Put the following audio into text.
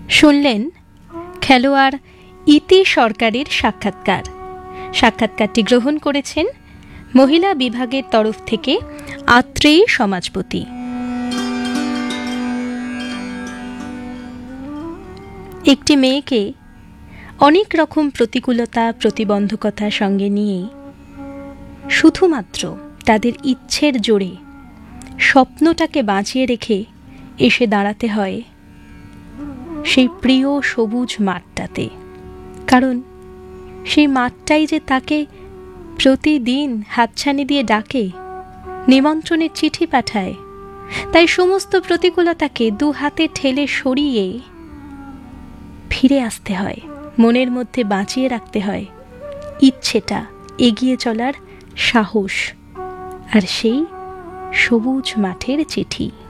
শুনলেন খেলোয়াড় ইতি সরকারের সাক্ষাৎকারটি গ্রহণ করেছেন মহিলা বিভাগের তরফ থেকে আত্রেয়ী সমাজপতি। একটি মেয়েকে অনেক রকম প্রতিকূলতা প্রতিবন্ধকতার সঙ্গে নিয়ে শুধুমাত্র তাদের ইচ্ছের জোরে স্বপ্নটাকে বাঁচিয়ে রেখে এসে দাঁড়াতে হয় সেই প্রিয় সবুজ মাঠটাতে, কারণ সেই মাঠটাই যে তাকে প্রতিদিন হাতছানি দিয়ে ডাকে, নিমন্ত্রণের চিঠি পাঠায়। তাই সমস্ত প্রতিকূলতাকে দু হাতে ঠেলে সরিয়ে ফিরে আসতে হয়, মনের মধ্যে বাঁচিয়ে রাখতে হয় ইচ্ছেটা, এগিয়ে চলার সাহস, আর সেই সবুজ মাঠের চিঠি।